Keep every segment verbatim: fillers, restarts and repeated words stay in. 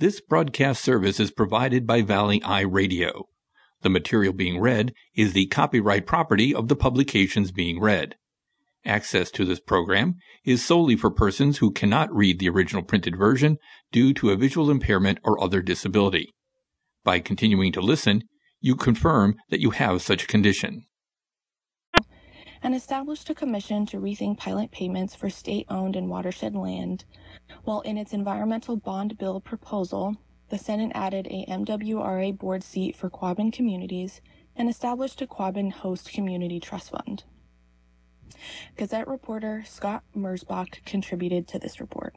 This broadcast service is provided by Valley Eye Radio. The material being read is the copyright property of the publications being read. Access to this program is solely for persons who cannot read the original printed version due to a visual impairment or other disability. By continuing to listen, you confirm that you have such a condition. And established a commission to rethink pilot payments for state-owned and watershed land, while in its environmental bond bill proposal, the Senate added a M W R A board seat for Quabbin communities and established a Quabbin Host Community Trust Fund. Gazette reporter Scott Merzbach contributed to this report.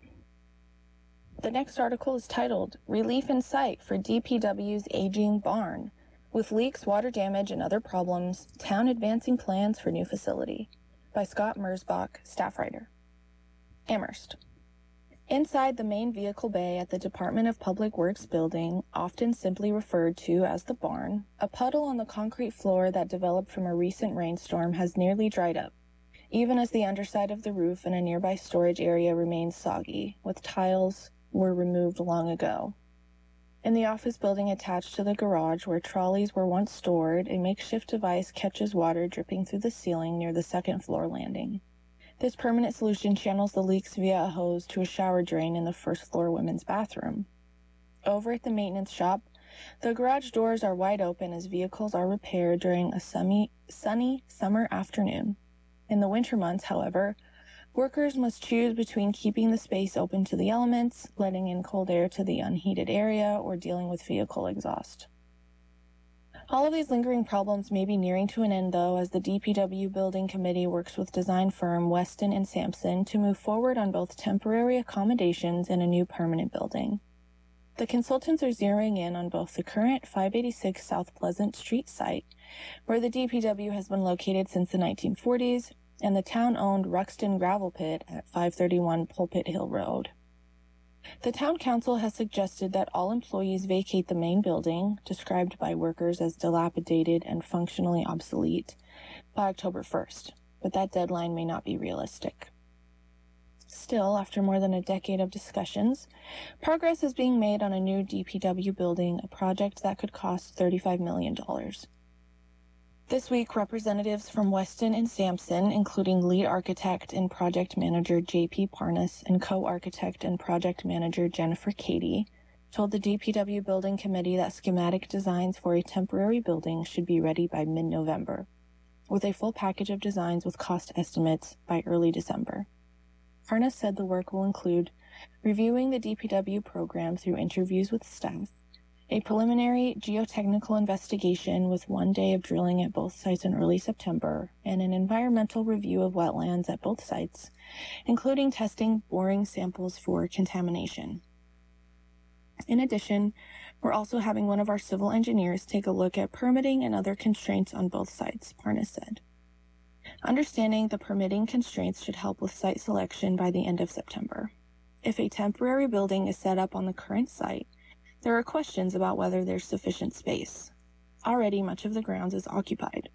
The next article is titled, Relief in Sight for D P W's Aging Barn. With leaks, water damage, and other problems, town advancing plans for new facility, by Scott Merzbach, staff writer. Amherst. Inside the main vehicle bay at the Department of Public Works building, often simply referred to as the barn, a puddle on the concrete floor that developed from a recent rainstorm has nearly dried up, even as the underside of the roof and a nearby storage area remains soggy, with tiles were removed long ago. In the office building attached to the garage where trolleys were once stored, a makeshift device catches water dripping through the ceiling near the second floor landing. This permanent solution channels the leaks via a hose to a shower drain in the first floor women's bathroom. Over at the maintenance shop, the garage doors are wide open as vehicles are repaired during a sunny, sunny summer afternoon. In the winter months, however, workers must choose between keeping the space open to the elements, letting in cold air to the unheated area, or dealing with vehicle exhaust. All of these lingering problems may be nearing to an end, though, as the D P W Building Committee works with design firm Weston and Sampson to move forward on both temporary accommodations and a new permanent building. The consultants are zeroing in on both the current five eighty-six South Pleasant Street site, where the D P W has been located since the nineteen forties, and the town-owned Ruxton Gravel Pit at five thirty-one Pulpit Hill Road. The town council has suggested that all employees vacate the main building, described by workers as dilapidated and functionally obsolete, by October first, but that deadline may not be realistic. Still, after more than a decade of discussions, progress is being made on a new D P W building, a project that could cost thirty-five million dollars. This week, representatives from Weston and Sampson, including lead architect and project manager J P Parnas and co-architect and project manager Jennifer Cady, told the D P W Building Committee that schematic designs for a temporary building should be ready by mid-November, with a full package of designs with cost estimates by early December. Parnas said the work will include reviewing the D P W program through interviews with staff, a preliminary geotechnical investigation with one day of drilling at both sites in early September, and an environmental review of wetlands at both sites, including testing boring samples for contamination. In addition, we're also having one of our civil engineers take a look at permitting and other constraints on both sites, Parnas said. Understanding the permitting constraints should help with site selection by the end of September. If a temporary building is set up on the current site, there are questions about whether there's sufficient space. Already, much of the grounds is occupied.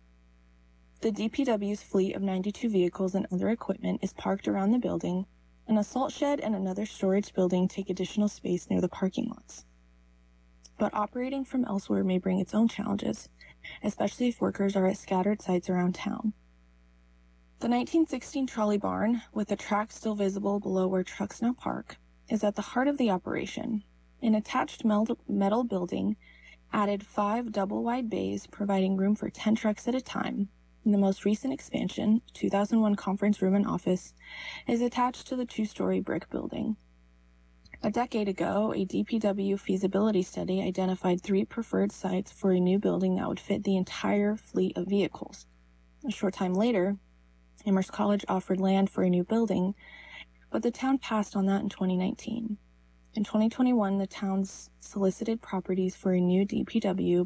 The D P W's fleet of ninety-two vehicles and other equipment is parked around the building, and a salt shed and another storage building take additional space near the parking lots. But operating from elsewhere may bring its own challenges, especially if workers are at scattered sites around town. The nineteen sixteen trolley barn, with the track still visible below where trucks now park, is at the heart of the operation. An attached metal building added five double-wide bays, providing room for ten trucks at a time. And the most recent expansion, two thousand one conference room and office, is attached to the two-story brick building. A decade ago, a D P W feasibility study identified three preferred sites for a new building that would fit the entire fleet of vehicles. A short time later, Amherst College offered land for a new building, but the town passed on that in twenty nineteen. In twenty twenty-one, the town's solicited properties for a new D P W